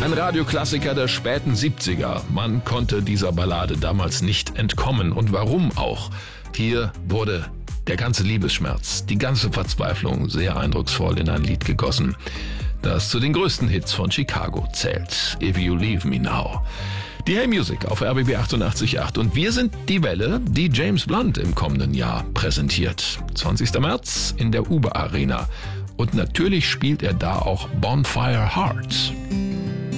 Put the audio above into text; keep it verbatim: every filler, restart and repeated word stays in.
Ein Radioklassiker der späten siebziger. Man konnte dieser Ballade damals nicht entkommen. Und warum auch? Hier wurde der ganze Liebesschmerz, die ganze Verzweiflung sehr eindrucksvoll in ein Lied gegossen, das zu den größten Hits von Chicago zählt. If You Leave Me Now. Die Hey Music auf R B B achtundachtzig Komma acht. Und wir sind die Welle, die James Blunt im kommenden Jahr präsentiert. zwanzigster März in der Uber Arena. Und natürlich spielt er da auch Bonfire Heart.